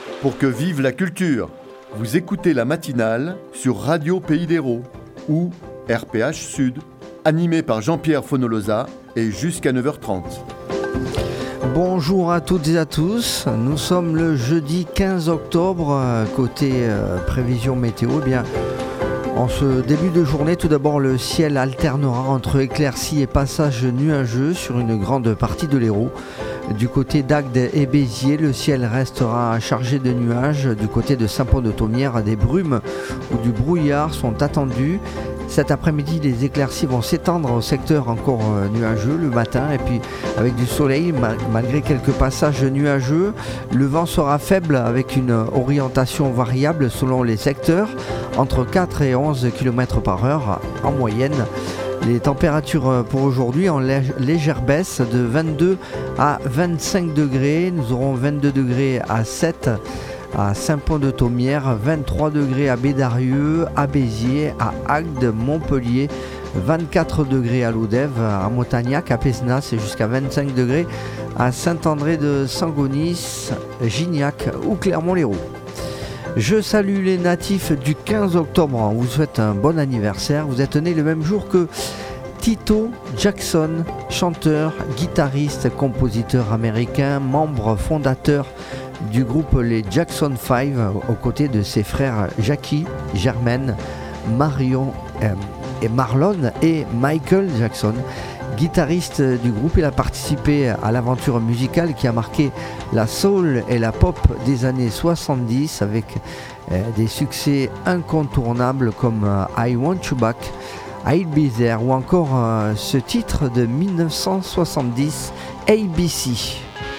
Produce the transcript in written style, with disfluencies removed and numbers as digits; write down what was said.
Pour que vive la culture, vous écoutez la matinale sur Radio Pays d'Hérault ou RPH Sud, animé par Jean-Pierre Fonolosa et jusqu'à 9h30. Bonjour à toutes et à tous, nous sommes le jeudi 15 octobre, côté prévision météo. Eh bien, en ce début de journée, tout d'abord le ciel alternera entre éclaircies et passages nuageux sur une grande partie de l'Hérault. Du côté d'Agde et Béziers, le ciel restera chargé de nuages. Du côté de Saint-Pons-de-Thomières, des brumes ou du brouillard sont attendus. Cet après-midi, les éclaircies vont s'étendre au secteur encore nuageux le matin et puis avec du soleil malgré quelques passages nuageux. Le vent sera faible avec une orientation variable selon les secteurs, entre 4 et 11 km par heure en moyenne. Les températures pour aujourd'hui en légère baisse de 22 à 25 degrés. Nous aurons 22 degrés à 7 à Saint-Pons-de-Thomières, 23 degrés à Bédarieux, à Béziers, à Agde, Montpellier, 24 degrés à Lodève, à Montagnac, à Pézenas et jusqu'à 25 degrés à Saint-André de Sangonis, Gignac ou Clermont-Lérault. Je salue les natifs du 15 octobre, on vous souhaite un bon anniversaire. Vous êtes nés le même jour que Tito Jackson, chanteur, guitariste, compositeur américain, membre fondateur du groupe les Jackson 5 aux côtés de ses frères Jackie, Jermaine, Marion et Marlon et Michael Jackson. Guitariste du groupe, il a participé à l'aventure musicale qui a marqué la soul et la pop des années 70 avec des succès incontournables comme I Want You Back, I'll Be There ou encore ce titre de 1970, ABC.